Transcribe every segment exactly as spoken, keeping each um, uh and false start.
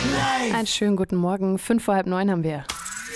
Einen schönen guten Morgen. Fünf vor halb neun haben wir.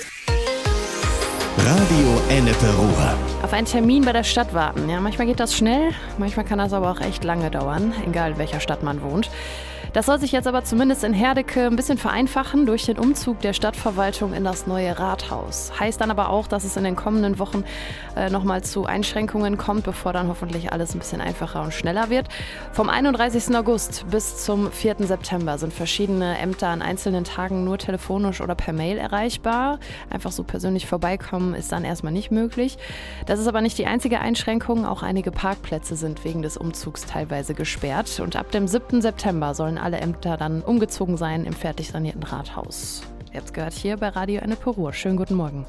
Radio Ennepe-Ruhr. Auf einen Termin bei der Stadt warten. Ja, manchmal geht das schnell, manchmal kann das aber auch echt lange dauern, egal in welcher Stadt man wohnt. Das soll sich jetzt aber zumindest in Herdecke ein bisschen vereinfachen durch den Umzug der Stadtverwaltung in das neue Rathaus. Heißt dann aber auch, dass es in den kommenden Wochen äh, nochmal zu Einschränkungen kommt, bevor dann hoffentlich alles ein bisschen einfacher und schneller wird. Vom einunddreißigsten August bis zum vierten September sind verschiedene Ämter an einzelnen Tagen nur telefonisch oder per Mail erreichbar. Einfach so persönlich vorbeikommen ist dann erstmal nicht möglich. Das ist aber nicht die einzige Einschränkung. Auch einige Parkplätze sind wegen des Umzugs teilweise gesperrt. Und ab dem siebten September sollen alle Ämter dann umgezogen sein im fertig sanierten Rathaus. Jetzt gehört hier bei Radio Ennepe-Ruhr. Schönen guten Morgen.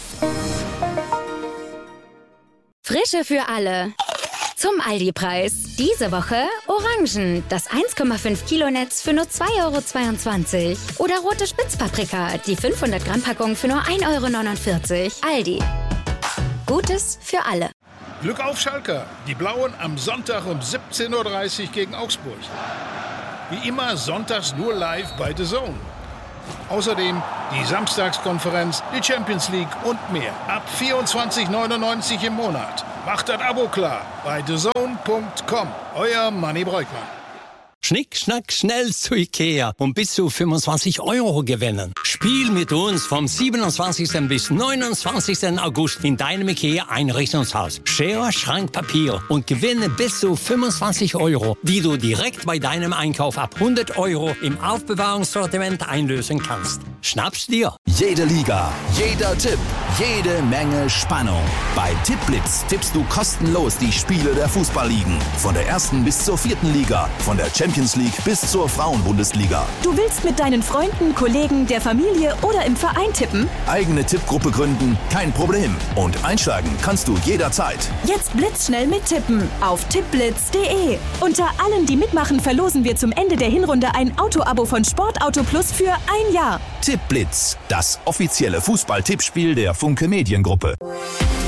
Frische für alle. Zum Aldi-Preis. Diese Woche Orangen, das eins Komma fünf Kilo Netz für nur zwei Euro zweiundzwanzig. Oder rote Spitzpaprika, die fünfhundert Gramm Packung für nur ein Euro neunundvierzig. Aldi. Gutes für alle. Glück auf Schalker. Die Blauen am Sonntag um siebzehn Uhr dreißig gegen Augsburg. Wie immer sonntags nur live bei The Zone. Außerdem die Samstagskonferenz, die Champions League und mehr. Ab vierundzwanzig Euro neunundneunzig im Monat. Macht das Abo klar bei the zone punkt com. Euer Manni Breukmann. Schnick, schnack, schnell zu Ikea und bis zu fünfundzwanzig Euro gewinnen. Spiel mit uns vom siebenundzwanzigsten bis neunundzwanzigsten August in deinem Ikea-Einrichtungshaus. Schere, Schrank, Papier und gewinne bis zu fünfundzwanzig Euro, die du direkt bei deinem Einkauf ab hundert Euro im Aufbewahrungssortiment einlösen kannst. Schnapp's dir! Jede Liga, jeder Tipp, jede Menge Spannung. Bei Tippblitz tippst du kostenlos die Spiele der Fußballligen. Von der ersten bis zur vierten Liga, von der Champions League bis zur Frauenbundesliga. Du willst mit deinen Freunden, Kollegen, der Familie oder im Verein tippen? Eigene Tippgruppe gründen? Kein Problem. Und einsteigen kannst du jederzeit. Jetzt blitzschnell mittippen auf tippblitz punkt de. Unter allen, die mitmachen, verlosen wir zum Ende der Hinrunde ein Auto-Abo von Sportauto Plus für ein Jahr. Tippblitz, das offizielle Fußball-Tippspiel der Funke Mediengruppe.